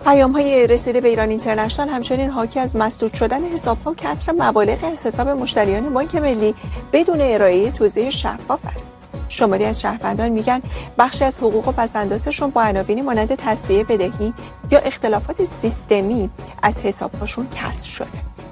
پیام‌های رسیده به ایران اینترنشنال همچنین حاکی از مسدود شدن حساب‌ها و کسر مبالغ از حساب مشتریان بانک ملی بدون ارائه توضیح شفاف است. شماری از شهروندان میگن بخشی از حقوق و پس‌اندازشون با عناوینی مانند تسویه بدهی یا اختلافات سیستمی از حساب‌هاشون کسر شده.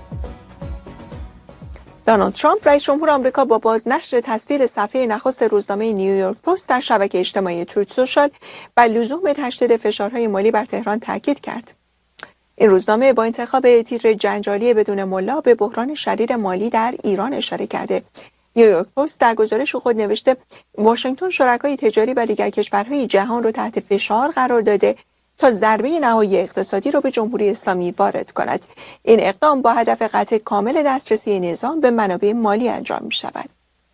دونالد ترامپ رئیس جمهور آمریکا با بازنشر تصویر صفحه نخست روزنامه نیویورک پست در شبکه اجتماعی تروت سوشال بر لزوم تشدید فشارهای مالی بر تهران تاکید کرد. این روزنامه با انتخاب تیتر جنجالی بدون ملا به بحران شدید مالی در ایران اشاره کرده. نیویورک پست در گزارش خود نوشته واشنگتن شرکای تجاری و دیگر کشورهای جهان را تحت فشار قرار داده تا ضربه نهایی اقتصادی را به جمهوری اسلامی وارد کند. این اقدام با هدف قطع کامل دسترسی نظام به منابع مالی انجام می شود.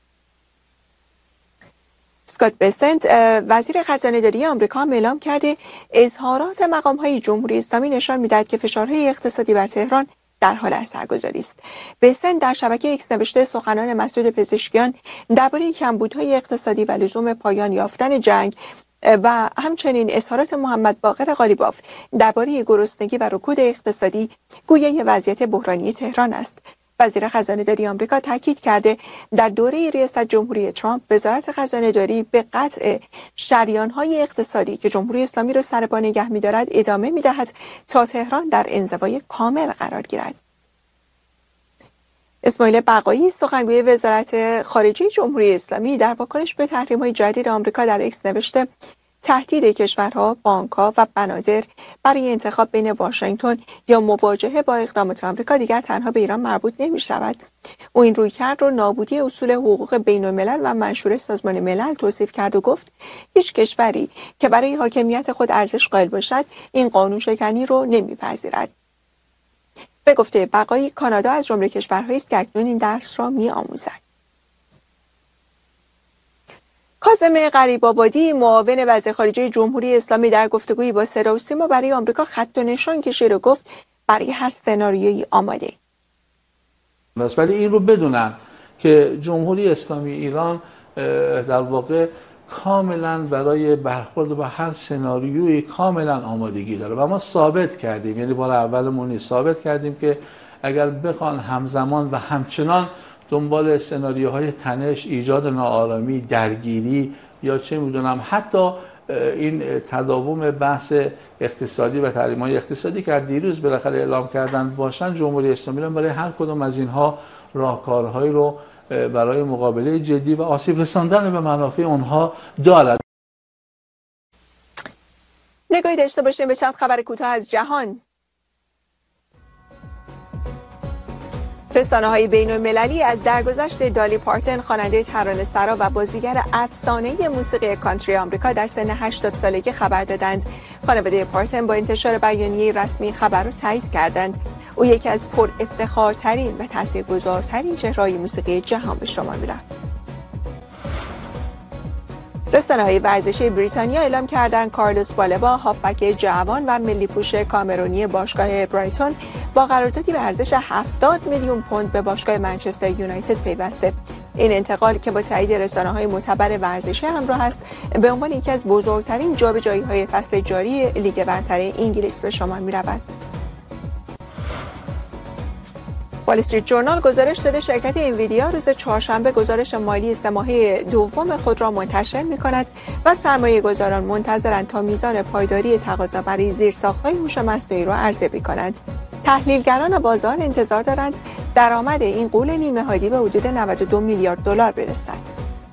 اسکات بسنت وزیر خزانه‌داری آمریکا اعلام کرده اظهارات مقام‌های جمهوری اسلامی نشان می‌دهد که فشارهای اقتصادی بر تهران در حال اثرگذاری است. بسنت در شبکه ایکس نوشته سخنان مسعود پزشکیان درباره کمبودهای اقتصادی و لزوم پایان یافتن جنگ و همچنین اظهارات محمد باقر قالیباف درباره گرسنگی و رکود اقتصادی گویای وضعیت بحرانی تهران است. وزیر خزانه‌داری آمریکا تاکید کرده در دوره ریاست جمهوری ترامپ وزارت خزانه‌داری به قطع شریان‌های اقتصادی که جمهوری اسلامی را سر پا نگه می‌دارد ادامه می‌دهد تا تهران در انزوای کامل قرار گیرد. اسماعیل بقایی سخنگوی وزارت خارجه جمهوری اسلامی در واکنش به تحریم‌های جدید آمریکا در ایکس نوشته تهدید کشورها، بانک‌ها و بنادر برای انتخاب بین واشنگتن یا مواجهه با اقدامات آمریکا دیگر تنها به ایران مربوط نمی‌شود. او این رویکرد را نابودی اصول حقوق بین‌الملل و منشور سازمان ملل توصیف کرد و گفت هیچ کشوری که برای حاکمیت خود ارزش قائل باشد این قانون شکنی را نمی‌پذیرد. به گفته بقایی کانادا از جمله کشورهایی است که اکنون این درس را می‌آموزد. کاظم غریب‌آبادی معاون وزیر خارجه جمهوری اسلامی در گفتگویی با صدا و سیما برای آمریکا خط و نشان کشید و گفت برای هر سناریویی آماده ایم. ولی این رو بدونن که جمهوری اسلامی ایران در واقع کاملا برای برخورد با هر سناریویی کاملا آمادگی داره و ما ثابت کردیم، یعنی بار اولمون ثابت کردیم که اگر بخوان همزمان و همچنان دنبال سناریوهای تنش، ایجاد ناآرامی، درگیری یا چه میدونم حتی این تداوم بحث اقتصادی و تحریم‌های اقتصادی که دیروز بالاخره اعلام کردن باشن، جمهوری اسلامی برای هر کدوم از اینها راهکارهایی رو برای مقابله جدی و آسیب رساندن به منافع اونها دارد. نگاهی داشته باشیم به چند خبر کوتاه از جهان. رسانه‌های بین‌المللی از درگذشت دالی پارتن خواننده ترانه‌سرا و بازیگر افسانه موسیقی کانتری آمریکا در سن 80 سالگی خبر دادند. خانواده پارتن با انتشار بیانیه رسمی خبر را تایید کردند. او یکی از پر افتخارترین و تاثیرگذارترین چهره‌های موسیقی جهان به شمار می‌رفت. رسانه‌های ورزشی بریتانیا اعلام کردند کارلوس بالبا هافبک جوان و ملی‌پوش کامرونی باشگاه برایتون با قراردادی به ارزش 70 میلیون پوند به باشگاه منچستر یونایتد پیوسته. این انتقال که با تایید رسانه‌های معتبر ورزشی همراه است به عنوان یکی از بزرگترین جابجایی‌های فصل جاری لیگ برتر انگلیس به شمار می‌رود. وال استریت جورنال گزارش داده شرکت انویدیا روز چهارشنبه گزارش مالی سه ماهه دوم خود را منتشر می‌کند و سرمایه‌گذاران منتظرند تا میزان پایداری تقاضا برای زیرساخت‌های هوش مصنوعی را ارزیابی کنند. تحلیلگران بازار انتظار دارند درآمد این غول نیمه‌نهادی به حدود 92 میلیارد دلار برسد.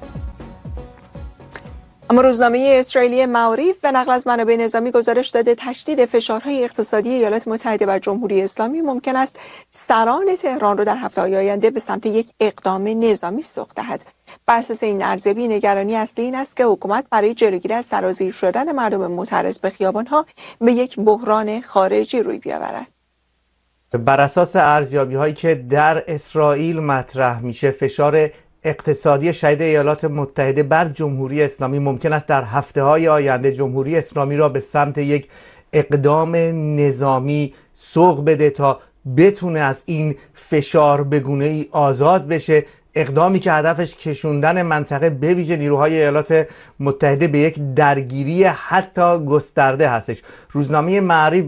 اما روزنامه اسرائیلی معاریف و نقل از منابع نظامی گزارش داده تشدید فشارهای اقتصادی ایالات متحده بر جمهوری اسلامی ممکن است سران تهران را در هفته‌های آینده به سمت یک اقدام نظامی سوق دهد. بر اساس این ارزیابی نگرانی اصلی این است که حکومت برای جلوگیری از سرازیر شدن مردم معترض به خیابان‌ها به یک بحران خارجی روی بیاورد. بر اساس ارزیابی‌هایی که در اسرائیل مطرح میشه فشار اقتصادی شدید ایالات متحده بر جمهوری اسلامی ممکن است در هفته‌های آینده جمهوری اسلامی را به سمت یک اقدام نظامی سوق بده تا بتونه از این فشار به گونه‌ای آزاد بشه، اقدامی که هدفش کشوندن منطقه به ویژه نیروهای ایالات متحده به یک درگیری حتی گسترده هستش. روزنامه معاریف